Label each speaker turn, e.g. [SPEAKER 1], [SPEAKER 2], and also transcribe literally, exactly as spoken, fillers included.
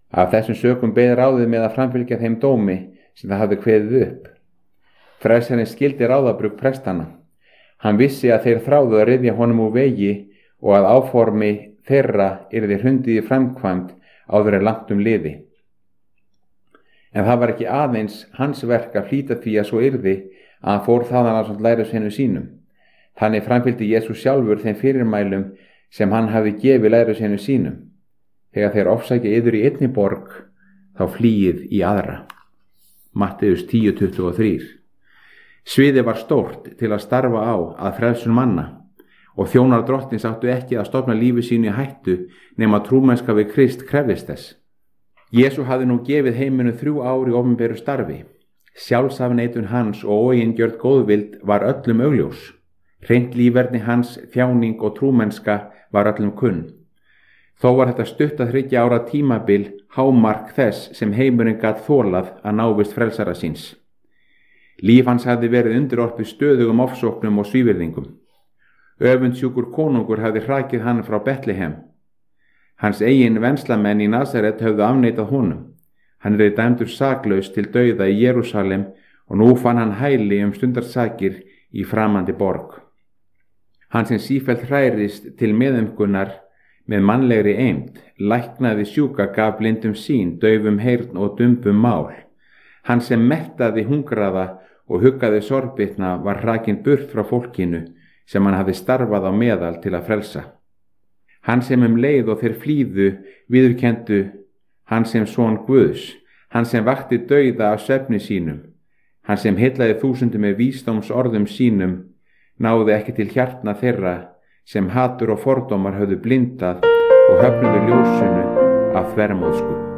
[SPEAKER 1] Af þessum sökum beið ráðið með að framfylgja þeim dómi sem það hafði kveðið upp. Frelsarinn skildi ráðabrugg prestanna. Hann vissi að þeir þráðu að ryðja honum úr vegi og að áformi þeirra yrði hrundið í framkvæmd áður en langt um liði. En það var ekki aðeins hans verk að flýta því að svo yrði að hann fór þaðan ásamt lærisveinum sínum. Þannig framfylgdi Jesús sjálfur þeim fyrirmælum sem hann hafi gefið lærisveinum sínum. Þegar þeir ofsækja yður í einni borg, þá flýið í aðra. Matteus tíu tuttugu og þrjú. Sviðið var stórt til að starfa á að frelsun manna og þjónar drottins áttu ekki að stofna lífi sínu í hættu nema trúmennska við Krist krefðist þess. Jesú hafði nú gefið heiminu þrjú ár í opinberu starfi. Sjálfsafneitun hans og óeingjörn góðvild var öllum augljós. Hreint líferni hans, þjáning og trúmennska var öllum kunn. Þó var þetta stutt að þriggja ára tímabil hámark þess sem heimurinn gat þolað að návist frelsara síns. Líf hans hafði verið undirorpið stöðugum ofsóknum og svívirðingum. Öfundsjúkur konungur hafði hrakið hann frá Betlehem. Hans eigin venslamenn í Nasaret höfðu afneitað honum. Hann er dæmdur saklaus til dauða í Jerúsalem og nú fann hann hæli um stundarsakir í framandi borg. Hann sem sífellt hrærist til meðumkunar með mannlegri eymd, læknaði sjúka, gaf blindum sýn, daufum heyrn og dumbum mál. Hann sem mettaði hungraða og huggaði sorgbitna var hrakinn burt frá fólkinu sem hann hafði starfað á meðal til að frelsa. Hann sem um leið og þeir flýðu viðurkendu hann sem son Guðs, hann sem vakti dauða af svefni sínum, hann sem heillaði þúsundu með vísdóms orðum sínum, náði ekki til hjartna þeirra sem hatur og fordómar höfðu blindað og höfnuðu ljósinu af þvermóðsku.